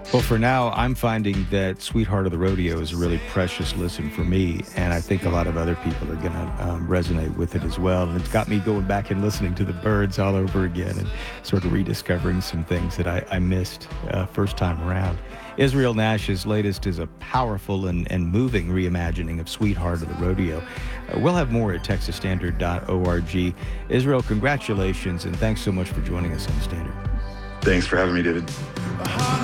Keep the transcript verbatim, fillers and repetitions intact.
Well, for now, I'm finding that Sweetheart of the Rodeo is a really precious listen for me, and I think a lot of other people are going to um, resonate with it as well. And it's got me going back and listening to the Byrds all over again and sort of rediscovering some things that I, I missed uh, first time around. Israel Nash's latest is a powerful and, and moving reimagining of Sweetheart of the Rodeo. Uh, we'll have more at texas standard dot org. Israel, congratulations, and thanks so much for joining us on Standard. Thanks for having me, David.